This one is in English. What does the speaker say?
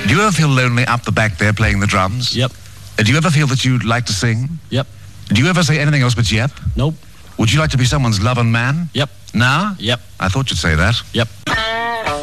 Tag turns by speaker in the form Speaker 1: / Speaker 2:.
Speaker 1: Do you ever feel lonely up the back there playing the drums?
Speaker 2: Yep.
Speaker 1: Do you ever feel that you'd like to sing?
Speaker 2: Yep.
Speaker 1: Do you ever say anything else but yep?
Speaker 2: Nope.
Speaker 1: Would you like to be someone's love and man?
Speaker 2: Yep.
Speaker 1: Now?
Speaker 2: Yep.
Speaker 1: I thought you'd say that.
Speaker 2: Yep.